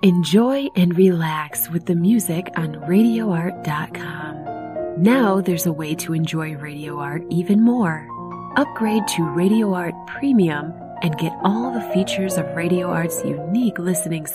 Enjoy and relax with the music on RadioArt.com. Now there's a way to enjoy Radio Art even more. Upgrade to Radio Art Premium and get all the features of Radio Art's unique listening